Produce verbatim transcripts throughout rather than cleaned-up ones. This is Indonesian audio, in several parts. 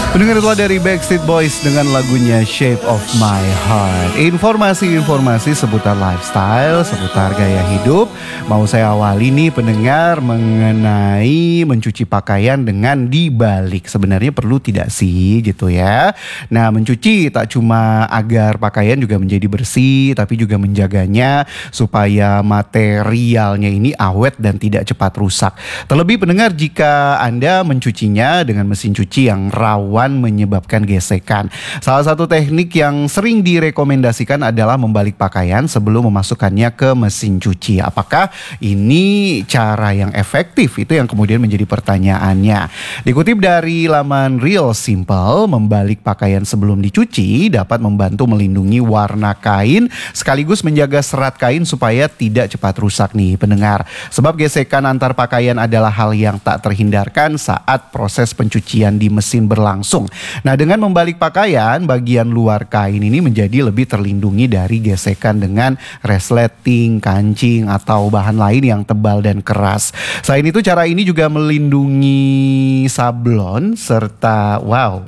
Pendengar tua dari Backstreet Boys dengan lagunya Shape of My Heart. Informasi-informasi seputar lifestyle, seputar gaya hidup. Mau saya awali nih pendengar mengenai mencuci pakaian dengan dibalik. Sebenarnya perlu tidak sih gitu ya. Nah, mencuci tak cuma agar pakaian juga menjadi bersih, tapi juga menjaganya supaya materialnya ini awet dan tidak cepat rusak. Terlebih pendengar, jika Anda mencucinya dengan mesin cuci yang rawan menyebabkan gesekan. Salah satu teknik yang sering direkomendasikan adalah membalik pakaian sebelum memasukkannya ke mesin cuci. Apakah ini cara yang efektif? Itu yang kemudian menjadi pertanyaannya. Dikutip dari laman Real Simple, membalik pakaian sebelum dicuci dapat membantu melindungi warna kain sekaligus menjaga serat kain supaya tidak cepat rusak nih pendengar. Sebab gesekan antar pakaian adalah hal yang tak terhindarkan saat proses pencucian di mesin berlangsung. Nah, dengan membalik pakaian, bagian luar kain ini menjadi lebih terlindungi dari gesekan dengan resleting, kancing, atau bahan lain yang tebal dan keras. Selain itu, cara ini juga melindungi sablon serta wow.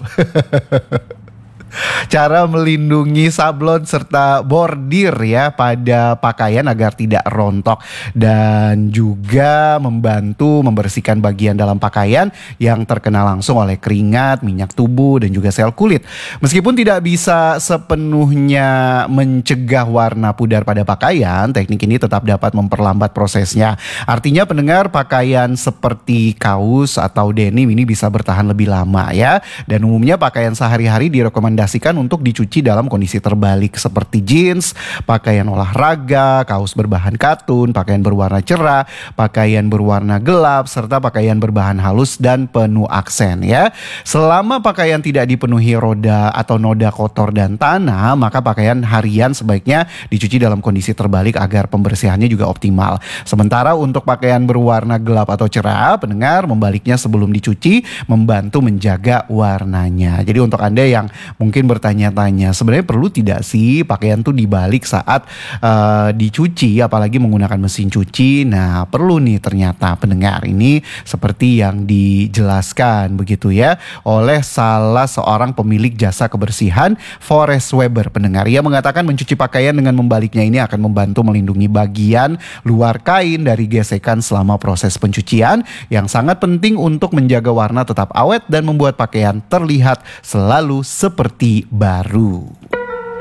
Cara melindungi sablon serta bordir ya pada pakaian agar tidak rontok, dan juga membantu membersihkan bagian dalam pakaian yang terkena langsung oleh keringat, minyak tubuh, dan juga sel kulit. Meskipun tidak bisa sepenuhnya mencegah warna pudar pada pakaian, teknik ini tetap dapat memperlambat prosesnya. Artinya pendengar, pakaian seperti kaos atau denim ini bisa bertahan lebih lama ya. Dan umumnya pakaian sehari-hari direkomendasikan untuk dicuci dalam kondisi terbalik seperti jeans, pakaian olahraga, kaos berbahan katun, pakaian berwarna cerah, pakaian berwarna gelap, serta pakaian berbahan halus dan penuh aksen ya. Selama pakaian tidak dipenuhi roda atau noda kotor dan tanah, maka pakaian harian sebaiknya dicuci dalam kondisi terbalik agar pembersihannya juga optimal. Sementara untuk pakaian berwarna gelap atau cerah, pendengar, membaliknya sebelum dicuci membantu menjaga warnanya. Jadi untuk Anda yang mungkin bertanya-tanya, sebenarnya perlu tidak sih pakaian tuh dibalik saat uh, dicuci, apalagi menggunakan mesin cuci? Nah, perlu nih ternyata pendengar. Ini seperti yang dijelaskan begitu ya oleh salah seorang pemilik jasa kebersihan, Forest Weber pendengar. Ia mengatakan mencuci pakaian dengan membaliknya ini akan membantu melindungi bagian luar kain dari gesekan selama proses pencucian, yang sangat penting untuk menjaga warna tetap awet dan membuat pakaian terlihat selalu seperti baru.